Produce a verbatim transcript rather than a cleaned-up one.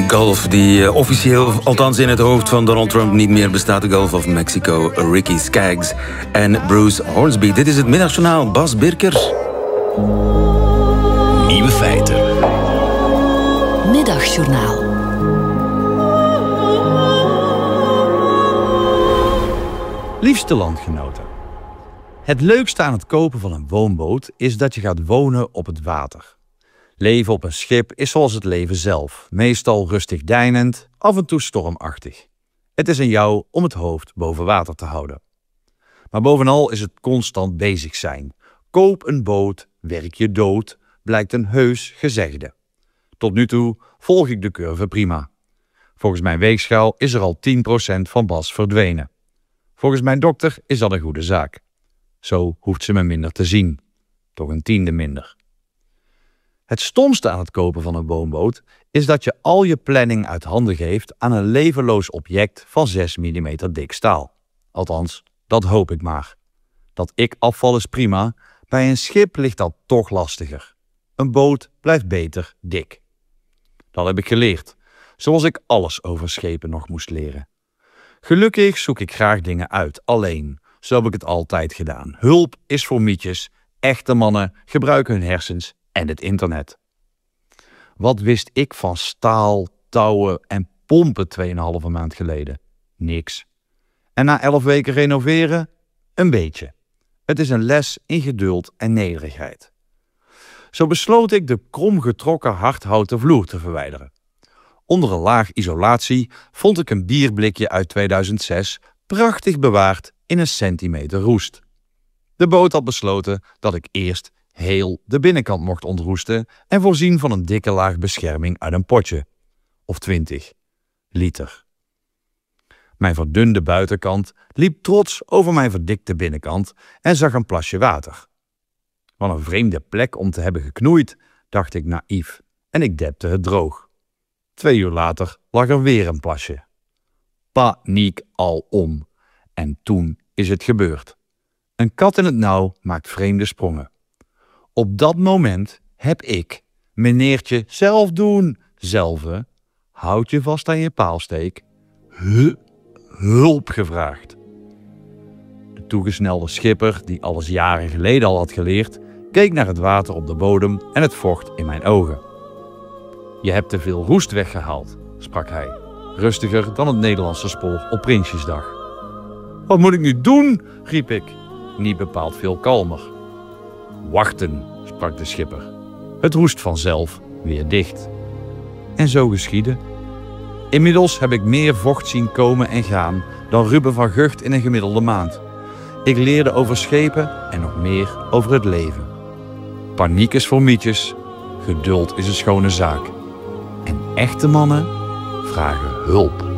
Gulf die uh, officieel, althans in het hoofd van Donald Trump, niet meer bestaat. De Gulf of Mexico, Ricky Skaggs en Bruce Hornsby. Dit is het Middagjournaal. Bas Birker. Nieuwe feiten. Middagjournaal. Liefste landgenoten. Het leukste aan het kopen van een woonboot is dat je gaat wonen op het water. Leven op een schip is zoals het leven zelf. Meestal rustig deinend, af en toe stormachtig. Het is aan jou om het hoofd boven water te houden. Maar bovenal is het constant bezig zijn. Koop een boot, werk je dood, blijkt een heus gezegde. Tot nu toe volg ik de curve prima. Volgens mijn weegschaal is er al tien procent van Bas verdwenen. Volgens mijn dokter is dat een goede zaak. Zo hoeft ze me minder te zien. Toch een tiende minder. Het stomste aan het kopen van een woonboot is dat je al je planning uit handen geeft aan een levenloos object van zes millimeter dik staal. Althans, dat hoop ik maar. Dat ik afval is prima, bij een schip ligt dat toch lastiger. Een boot blijft beter dik. Dat heb ik geleerd, zoals ik alles over schepen nog moest leren. Gelukkig zoek ik graag dingen uit, alleen. Zo heb ik het altijd gedaan. Hulp is voor mietjes, echte mannen gebruiken hun hersens en het internet. Wat wist ik van staal, touwen en pompen tweeënhalve maand geleden? Niks. En na elf weken renoveren? Een beetje. Het is een les in geduld en nederigheid. Zo besloot ik de kromgetrokken hardhouten vloer te verwijderen. Onder een laag isolatie vond ik een bierblikje uit tweeduizend zes prachtig bewaard in een centimeter roest. De boot had besloten dat ik eerst heel de binnenkant mocht ontroesten en voorzien van een dikke laag bescherming uit een potje. Of twintig liter. Mijn verdunde buitenkant liep trots over mijn verdikte binnenkant en zag een plasje water. Wat een vreemde plek om te hebben geknoeid, dacht ik naïef, en ik depte het droog. Twee uur later lag er weer een plasje. Paniek alom. En toen is het gebeurd. Een kat in het nauw maakt vreemde sprongen. Op dat moment heb ik, meneertje, zelf doen, zelve, houd je vast aan je paalsteek, hu- hulp gevraagd. De toegesnelde schipper, die alles jaren geleden al had geleerd, keek naar het water op de bodem en het vocht in mijn ogen. Je hebt te veel roest weggehaald, sprak hij, rustiger dan het Nederlandse spoor op Prinsjesdag. Wat moet ik nu doen? Riep ik, niet bepaald veel kalmer. Wachten, sprak de schipper. Het roest vanzelf weer dicht. En zo geschiedde. Inmiddels heb ik meer vocht zien komen en gaan dan Ruben van Gucht in een gemiddelde maand. Ik leerde over schepen en nog meer over het leven. Paniek is voor mietjes, geduld is een schone zaak. En echte mannen vragen hulp.